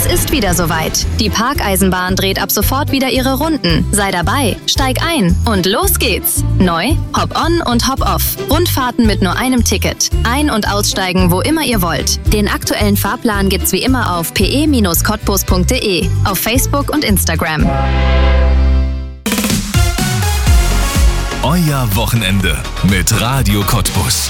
Es ist wieder soweit. Die Parkeisenbahn dreht ab sofort wieder ihre Runden. Sei dabei, steig ein und los geht's. Neu, Hop-on und Hop-off. Rundfahrten mit nur einem Ticket. Ein- und aussteigen, wo immer ihr wollt. Den aktuellen Fahrplan gibt's wie immer auf pe-cottbus.de, auf Facebook und Instagram. Euer Wochenende mit Radio Cottbus.